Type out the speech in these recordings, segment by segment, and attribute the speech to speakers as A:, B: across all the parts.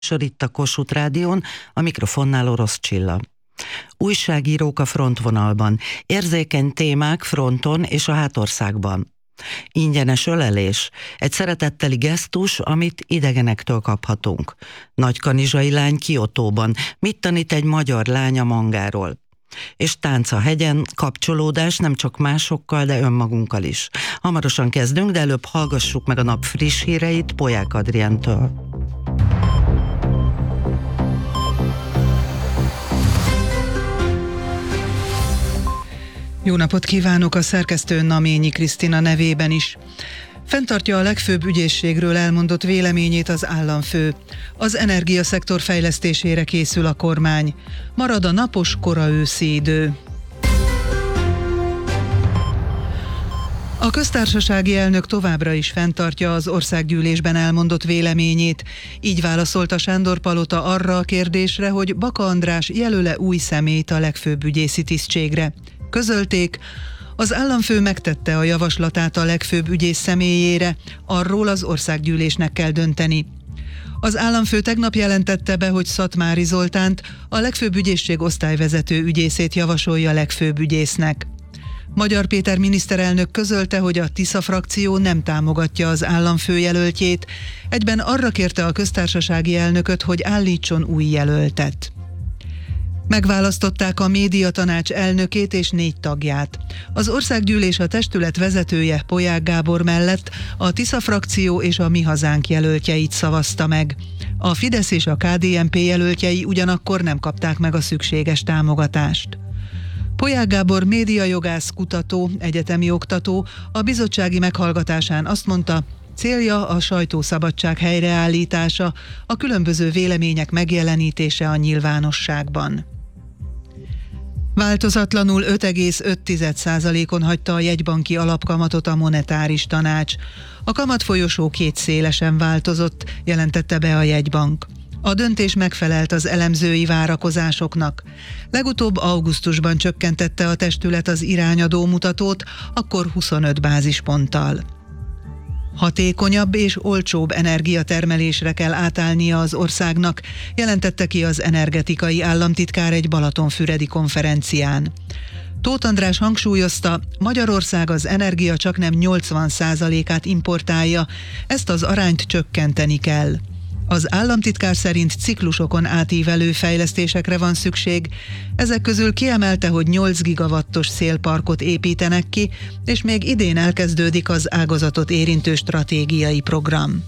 A: Sor itt a Kossuth Rádión, a mikrofonnál Orosz Csilla. Újságírók a frontvonalban, érzékeny témák fronton és a hátországban. Ingyenes ölelés, egy szeretetteli gesztus, amit idegenektől kaphatunk. Nagykanizsai lány Kiotóban, mit tanít egy magyar lány a mangáról? És tánc a hegyen, kapcsolódás nem csak másokkal, de önmagunkkal is. Hamarosan kezdünk, de előbb hallgassuk meg a nap friss híreit Polyák Adriántől.
B: Jó napot kívánok, a szerkesztő Naményi Krisztina nevében is. Fenntartja a legfőbb ügyészségről elmondott véleményét az államfő. Az energiaszektor fejlesztésére készül a kormány. Marad a napos, kora őszi idő. A köztársasági elnök továbbra is fenntartja az országgyűlésben elmondott véleményét. Így válaszolt a Sándor-palota arra a kérdésre, hogy Baka András jelöle új személyt a legfőbb ügyészi tisztségre. Közölték, az államfő megtette a javaslatát a legfőbb ügyész személyére, arról az országgyűlésnek kell dönteni. Az államfő tegnap jelentette be, hogy Szatmári Zoltánt, a legfőbb ügyészség osztályvezető ügyészét javasolja legfőbb ügyésznek. Magyar Péter miniszterelnök közölte, hogy a Tisza frakció nem támogatja az államfő jelöltjét, egyben arra kérte a köztársasági elnököt, hogy állítson új jelöltet. Megválasztották a médiatanács elnökét és 4 tagját. Az országgyűlés a testület vezetője Polyák Gábor mellett a Tisza frakció és a Mi Hazánk jelöltjeit szavazta meg. A Fidesz és a KDNP jelöltjei ugyanakkor nem kapták meg a szükséges támogatást. Polyák Gábor médiajogász, kutató, egyetemi oktató a bizottsági meghallgatásán azt mondta, célja a sajtószabadság helyreállítása, a különböző vélemények megjelenítése a nyilvánosságban. Változatlanul 5,5%-on hagyta a jegybanki alapkamatot a monetáris tanács. A kamatfolyosó 2 szélesen változott, jelentette be a jegybank. A döntés megfelelt az elemzői várakozásoknak. Legutóbb augusztusban csökkentette a testület az irányadó mutatót, akkor 25 bázisponttal. Hatékonyabb és olcsóbb energiatermelésre kell átállnia az országnak, jelentette ki az energetikai államtitkár egy balatonfüredi konferencián. Tóth András hangsúlyozta, Magyarország az energia csaknem 80%-át importálja, ezt az arányt csökkenteni kell. Az államtitkár szerint ciklusokon átívelő fejlesztésekre van szükség, ezek közül kiemelte, hogy 8 gigawattos szélparkot építenek ki, és még idén elkezdődik az ágazatot érintő stratégiai program.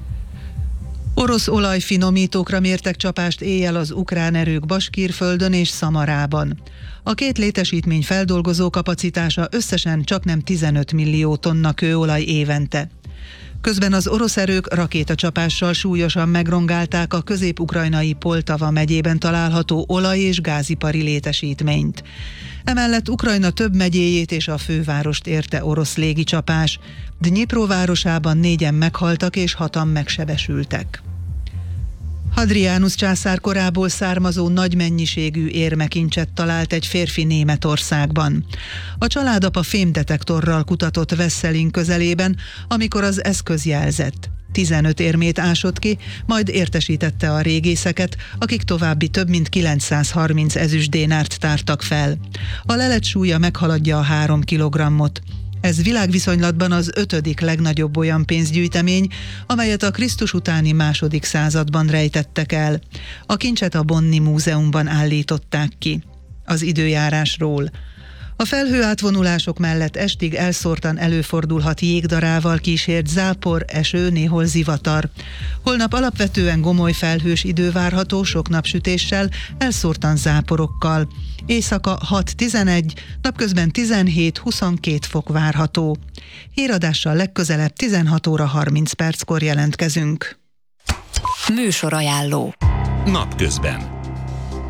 B: Orosz olajfinomítókra mértek csapást éjjel az ukrán erők Baskírföldön és Szamarában. A 2 létesítmény feldolgozó kapacitása összesen csaknem 15 millió tonna kőolaj évente. Közben az orosz erők rakétacsapással súlyosan megrongálták a közép-ukrajnai Poltava megyében található olaj- és gázipari létesítményt. Emellett Ukrajna több megyéjét és a fővárost érte orosz légicsapás. Dnyipro városában 4-en meghaltak és 6-an megsebesültek. Hadrianus császár korából származó nagy mennyiségű érmekincset talált egy férfi Németországban. A családapa fémdetektorral kutatott Wesseling közelében, amikor az eszköz jelzett. 15 érmét ásott ki, majd értesítette a régészeket, akik további több mint 930 ezüstdénárt tártak fel. A lelet súlya meghaladja a 3 kilogrammot. Ez világviszonylatban az 5. legnagyobb olyan pénzgyűjtemény, amelyet a Krisztus utáni 2. században rejtettek el. A kincset a Bonni Múzeumban állították ki. Az időjárásról. A felhőátvonulások mellett estig elszórtan előfordulhat jégdarával kísért zápor, eső, néhol zivatar. Holnap alapvetően gomoly felhős idő várható, sok napsütéssel, elszórtan záporokkal. Éjszaka 6-11, napközben 17-22 fok várható. Híradással legközelebb 16 óra 30 perckor jelentkezünk.
C: Műsorajánló.
D: Napközben.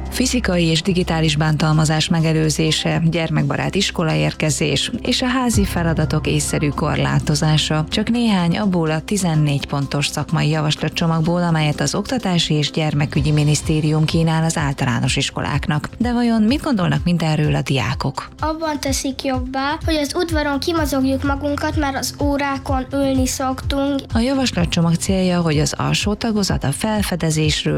C: Fizikai és digitális bántalmazás megelőzése, gyermekbarát iskolaérkezés és a házi feladatok észszerű korlátozása. Csak néhány abból a 14 pontos szakmai javaslatcsomagból, amelyet az Oktatási és Gyermekügyi Minisztérium kínál az általános iskoláknak. De vajon mit gondolnak mindenről a diákok?
D: Abban teszik jobbá, hogy az udvaron kimozogjuk magunkat, mert az órákon ülni szoktunk.
C: A javaslatcsomag célja, hogy az alsó tagozat a felfedezésről,